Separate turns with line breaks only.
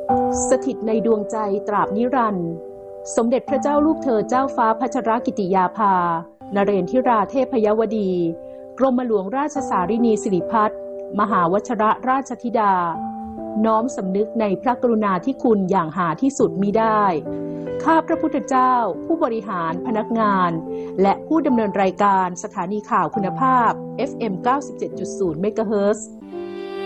สถิตในดวงใจตราบนิรันดร์สมเด็จพระเจ้าลูกเธอเจ้าฟ้าพัชรกิติยาภานเรนทิราเทพยวดีกรมหลวงราชสารินีสิริพัฒน์มหาวชรราชธิดาน้อมสำนึกในพระกรุณาธิคุณอย่างหาที่สุดมิได้ข้าพระพุทธเจ้าผู้บริหารพนักงานและผู้ดำเนินรายการสถานีข่าวคุณภาพ FM 97.0 เมกะเฮิรตซ์